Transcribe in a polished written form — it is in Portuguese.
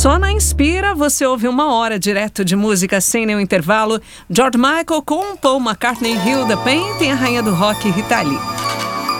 Só na Inspira você ouve 1 hora direto de música sem nenhum intervalo. George Michael com Paul McCartney, Hilda Payne, tem a rainha do rock Rita Lee.